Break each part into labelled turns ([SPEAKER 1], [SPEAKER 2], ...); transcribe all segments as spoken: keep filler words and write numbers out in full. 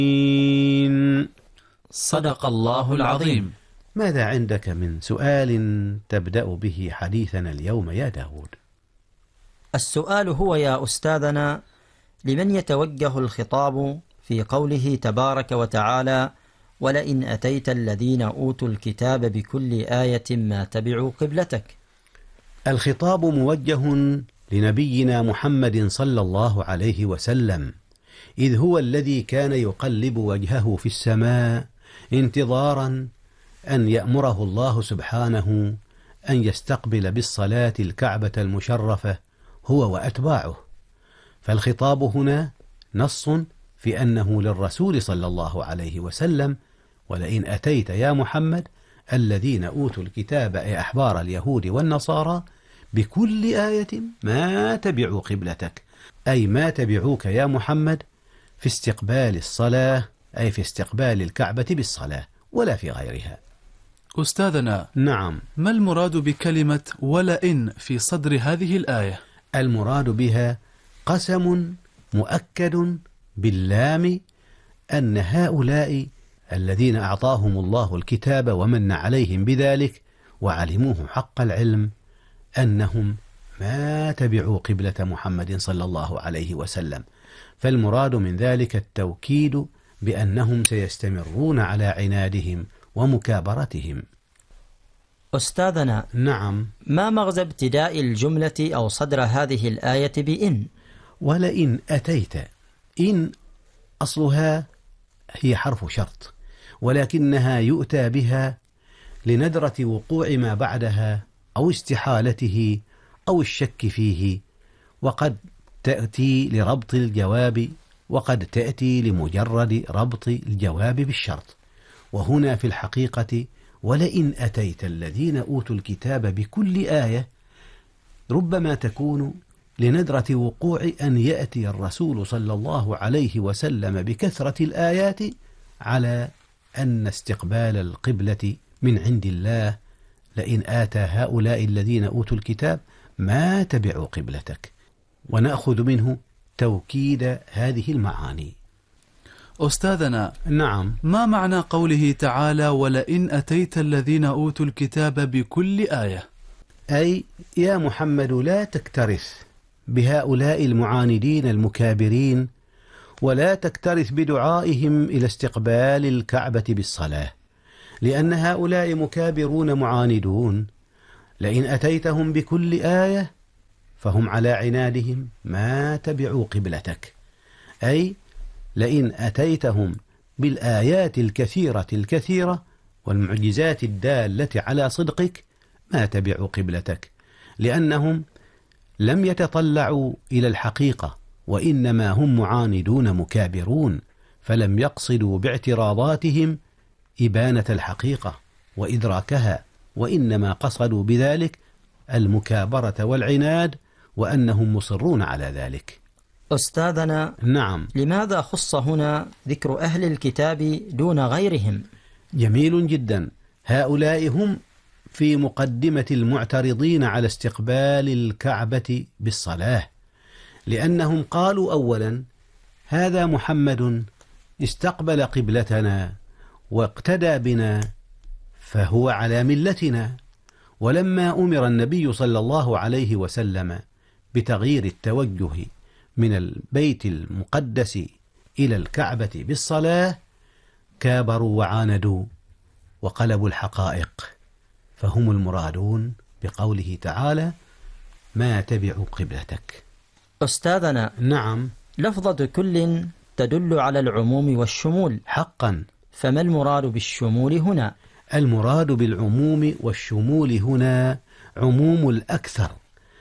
[SPEAKER 1] صدق الله العظيم.
[SPEAKER 2] ماذا عندك من سؤال تبدأ به حديثنا اليوم يا داود؟
[SPEAKER 3] السؤال هو يا أستاذنا: لمن يتوجه الخطاب في قوله تبارك وتعالى: ولئن أتيت الذين أوتوا الكتاب بكل آية ما تبعوا قبلتك؟
[SPEAKER 2] الخطاب موجه لنبينا محمد صلى الله عليه وسلم، إذ هو الذي كان يقلب وجهه في السماء انتظارا أن يأمره الله سبحانه أن يستقبل بالصلاة الكعبة المشرفة هو وأتباعه. فالخطاب هنا نص في أنه للرسول صلى الله عليه وسلم: ولئن أتيت يا محمد الذين أوتوا الكتاب أي أحبار اليهود والنصارى بكل آية ما تبعوا قبلتك، أي ما تبعوك يا محمد في استقبال الصلاة، أي في استقبال الكعبة بالصلاة ولا في غيرها.
[SPEAKER 1] أستاذنا،
[SPEAKER 2] نعم،
[SPEAKER 1] ما المراد بكلمة ولئن في صدر هذه الآية؟
[SPEAKER 2] المراد بها قسم مؤكد باللام أن هؤلاء الذين أعطاهم الله الكتاب ومن عليهم بذلك وعلموه حق العلم أنهم ما تبعوا قبلة محمد صلى الله عليه وسلم، فالمراد من ذلك التوكيد بأنهم سيستمرون على عنادهم ومكابرتهم.
[SPEAKER 3] أستاذنا،
[SPEAKER 2] نعم،
[SPEAKER 3] ما مغزى ابتداء الجملة أو صدر هذه الآية بإن؟
[SPEAKER 2] ولئن أتيت، إن أصلها هي حرف شرط، ولكنها يؤتى بها لندرة وقوع ما بعدها أو استحالته أو الشك فيه، وقد تأتي لربط الجواب، وقد تأتي لمجرد ربط الجواب بالشرط. وهنا في الحقيقة ولئن أتيت الذين أوتوا الكتاب بكل آية ربما تكون لندرة وقوع أن يأتي الرسول صلى الله عليه وسلم بكثرة الآيات على أن استقبال القبلة من عند الله، لئن آتى هؤلاء الذين أوتوا الكتاب ما تبعوا قبلتك، ونأخذ منه توكيد هذه المعاني.
[SPEAKER 1] أستاذنا،
[SPEAKER 2] نعم،
[SPEAKER 1] ما معنى قوله تعالى ولئن أتيت الذين أوتوا الكتاب بكل آية؟
[SPEAKER 2] أي يا محمد لا تكترث بهؤلاء المعاندين المكابرين، ولا تكترث بدعائهم إلى استقبال الكعبة بالصلاة، لأن هؤلاء مكابرون معاندون. لئن أتيتهم بكل آية فهم على عنادهم ما تبعوا قبلتك، أي لئن أتيتهم بالآيات الكثيرة الكثيرة والمعجزات الدالة على صدقك ما تبعوا قبلتك، لأنهم لم يتطلعوا إلى الحقيقة، وإنما هم معاندون مكابرون، فلم يقصدوا باعتراضاتهم إبانة الحقيقة وإدراكها، وإنما قصدوا بذلك المكابرة والعناد، وأنهم مصرون على ذلك.
[SPEAKER 3] أستاذنا،
[SPEAKER 2] نعم،
[SPEAKER 3] لماذا خص هنا ذكر أهل الكتاب دون غيرهم؟
[SPEAKER 2] جميل جدا، هؤلاء هم في مقدمة المعترضين على استقبال الكعبة بالصلاة، لأنهم قالوا أولا: هذا محمد استقبل قبلتنا واقتدى بنا فهو على ملتنا، ولما أمر النبي صلى الله عليه وسلم بتغيير التوجه من البيت المقدس إلى الكعبة بالصلاة كابروا وعاندوا وقلبوا الحقائق، فهم المرادون بقوله تعالى ما تبعوا قبلتك.
[SPEAKER 3] أستاذنا،
[SPEAKER 2] نعم،
[SPEAKER 3] لفظة كل تدل على العموم والشمول
[SPEAKER 2] حقا،
[SPEAKER 3] فما المراد بالشمول هنا؟
[SPEAKER 2] المراد بالعموم والشمول هنا عموم الأكثر،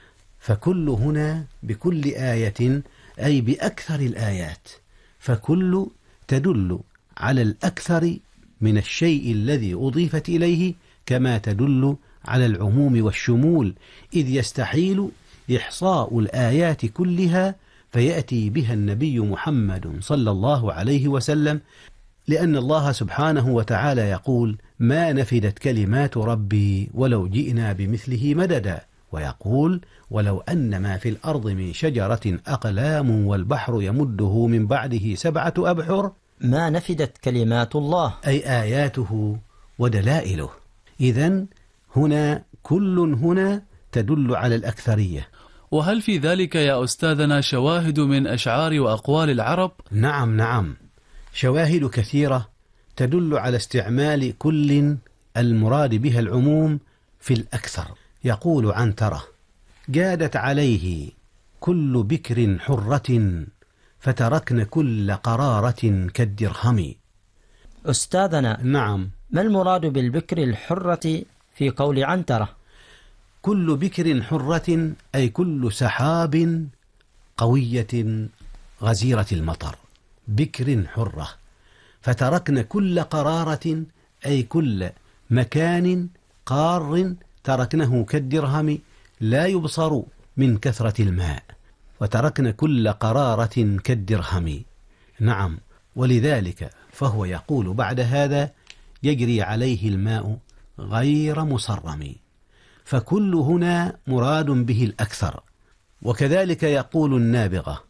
[SPEAKER 2] فكل هنا بكل آية أي بأكثر الآيات، فكل تدل على الأكثر من الشيء الذي أضيفت إليه، كما تدل على العموم والشمول، إذ يستحيل إحصاء الآيات كلها فيأتي بها النبي محمد صلى الله عليه وسلم، لأن الله سبحانه وتعالى يقول ما نفدت كلمات ربي ولو جئنا بمثله مددا، ويقول ولو أن ما في الأرض من شجرة أقلام والبحر يمده من بعده سبعة أبحر
[SPEAKER 3] ما نفدت كلمات الله،
[SPEAKER 2] أي آياته ودلائله. إذن هنا كل هنا تدل على الأكثرية.
[SPEAKER 1] وهل في ذلك يا أستاذنا شواهد من أشعار وأقوال العرب؟
[SPEAKER 2] نعم نعم، شواهد كثيرة تدل على استعمال كل المراد بها العموم في الأكثر. يقول عنترة: جادت عليه كل بكر حرة فتركن كل قرارة كالدرهم.
[SPEAKER 3] أستاذنا،
[SPEAKER 2] نعم،
[SPEAKER 3] ما المراد بالبكر الحرة في قول عنترة؟
[SPEAKER 2] كل بكر حرة أي كل سحاب قوية غزيرة المطر، بكر حرة. فتركن كل قرارة أي كل مكان قار تركنه كالدرهم لا يبصر من كثرة الماء، وتركن كل قرارة كالدرهم. نعم، ولذلك فهو يقول بعد هذا: يجري عليه الماء غير مصرم. فكل هنا مراد به الأكثر. وكذلك يقول النابغة: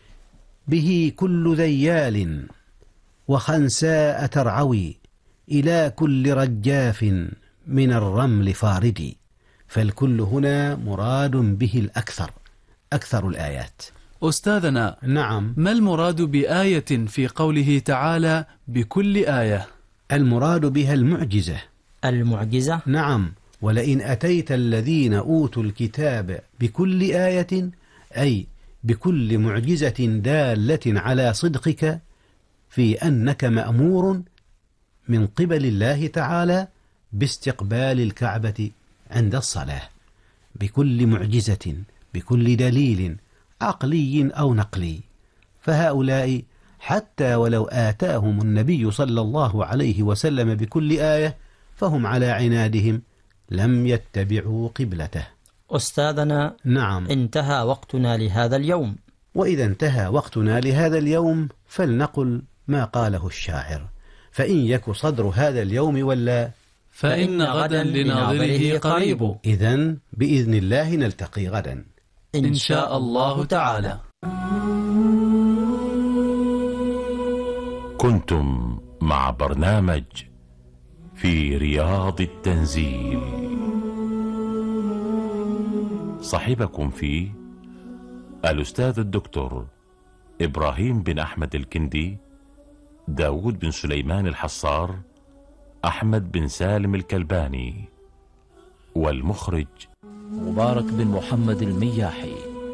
[SPEAKER 2] به كل ذيال وخنساء ترعوي إلى كل رجاف من الرمل فاردي. فالكل هنا مراد به الأكثر، أكثر الآيات.
[SPEAKER 1] أستاذنا،
[SPEAKER 2] نعم،
[SPEAKER 1] ما المراد بآية في قوله تعالى بكل آية؟
[SPEAKER 2] المراد بها المعجزة.
[SPEAKER 3] المعجزة؟
[SPEAKER 2] نعم، ولئن أتيت الذين أوتوا الكتاب بكل آية أي بكل معجزة دالة على صدقك في أنك مأمور من قبل الله تعالى باستقبال الكعبة عند الصلاة، بكل معجزة، بكل دليل عقلي أو نقلي. فهؤلاء حتى ولو آتاهم النبي صلى الله عليه وسلم بكل آية فهم على عنادهم لم يتبعوا قبلته.
[SPEAKER 3] أستاذنا،
[SPEAKER 2] نعم،
[SPEAKER 3] انتهى وقتنا لهذا اليوم.
[SPEAKER 2] وإذا انتهى وقتنا لهذا اليوم فلنقل ما قاله الشاعر: فإن يك صدر هذا اليوم ولا
[SPEAKER 1] فإن غدا لناظره قريب.
[SPEAKER 2] إذن بإذن الله نلتقي غدا
[SPEAKER 1] إن شاء الله تعالى.
[SPEAKER 4] كنتم مع برنامج في رياض التنزيل، صاحبكم فيه الأستاذ الدكتور إبراهيم بن أحمد الكندي، داود بن سليمان الحصار، أحمد بن سالم الكلباني، والمخرج
[SPEAKER 5] مبارك بن محمد المياحي.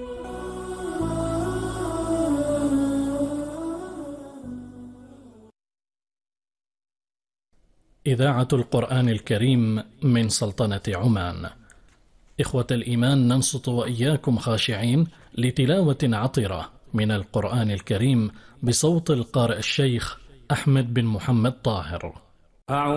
[SPEAKER 6] إذاعة القرآن الكريم من سلطنة عمان. إخوة الإيمان، ننصت وإياكم خاشعين لتلاوة عطرة من القرآن الكريم بصوت القارئ الشيخ أحمد بن محمد طاهر.